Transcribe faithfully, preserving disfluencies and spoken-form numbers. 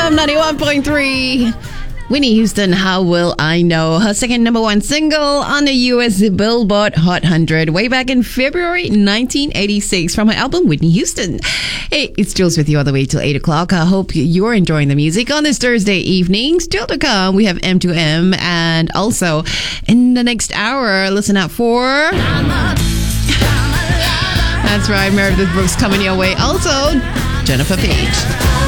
M ninety-one point three. Whitney Houston, How Will I Know? Her second number one single on the U S Billboard Hot one hundred way back in February nineteen eighty-six from her album Whitney Houston. Hey, it's Jules with you all the way till eight o'clock. I hope you're enjoying the music on this Thursday evening. Still to come, we have M two M, and also in the next hour, listen out for... That's right, Meredith Brooks coming your way. Also, Jennifer Page.